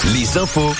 Les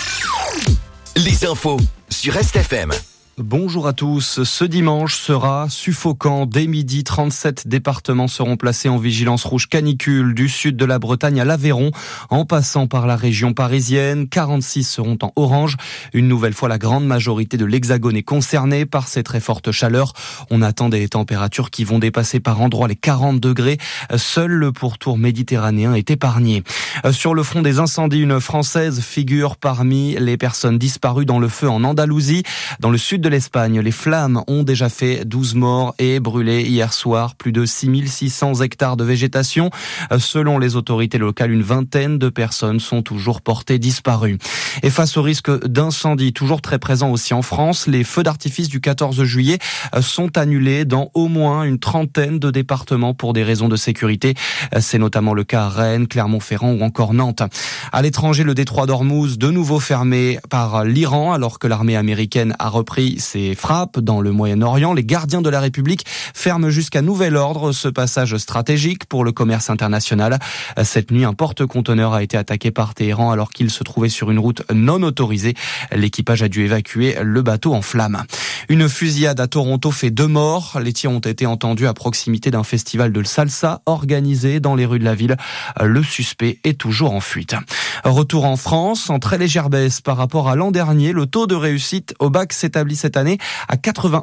infos sur Rest FM. Bonjour à tous. Ce dimanche sera suffocant. Dès midi, 37 départements seront placés en vigilance rouge canicule, du sud de la Bretagne à l'Aveyron, en passant par la région parisienne. 46 seront en orange. Une nouvelle fois, la grande majorité de l'Hexagone est concernée par ces très fortes chaleurs. On attend des températures qui vont dépasser par endroits les 40 degrés. Seul le pourtour méditerranéen est épargné. Sur le front des incendies, une Française figure parmi les personnes disparues dans le feu en Andalousie. Dans le sud de l'Espagne, les flammes ont déjà fait 12 morts et brûlé hier soir plus de 6600 hectares de végétation. Selon les autorités locales, une vingtaine de personnes sont toujours portées disparues. Et face au risque d'incendie, toujours très présent aussi en France, les feux d'artifice du 14 juillet sont annulés dans au moins une trentaine de départements pour des raisons de sécurité. C'est notamment le cas à Rennes, Clermont-Ferrand ou encore Nantes. À l'étranger, le détroit d'Ormuz, de nouveau fermé par l'Iran, alors que l'armée américaine a repris ses frappes dans le Moyen-Orient. Les gardiens de la République ferment jusqu'à nouvel ordre ce passage stratégique pour le commerce international. Cette nuit, un porte-conteneur a été attaqué par Téhéran alors qu'il se trouvait sur une route non autorisée. L'équipage a dû évacuer le bateau en flammes. Une fusillade à Toronto fait 2 morts. Les tirs ont été entendus à proximité d'un festival de salsa organisé dans les rues de la ville. Le suspect est toujours en fuite. Retour en France, en très légère baisse par rapport à l'an dernier. Le taux de réussite au bac s'établit cette année à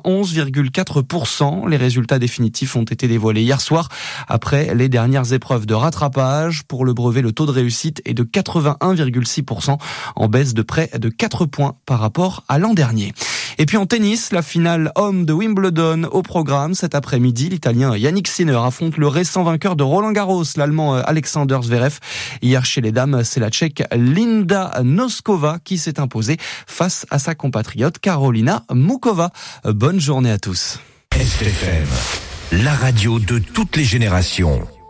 91,4%. Les résultats définitifs ont été dévoilés hier soir après les dernières épreuves de rattrapage. Pour le brevet, le taux de réussite est de 81,6%, en baisse de près de 4 points par rapport à l'an dernier. Et puis en tennis, la finale homme de Wimbledon au programme cet après-midi. L'Italien Yannick Sinner affronte le récent vainqueur de Roland-Garros, l'Allemand Alexander Zverev. Hier chez les dames, c'est la Tchèque Linda Noskova qui s'est imposée face à sa compatriote Karolina Mukova. Bonne journée à tous. Rest FM, la radio de toutes les générations.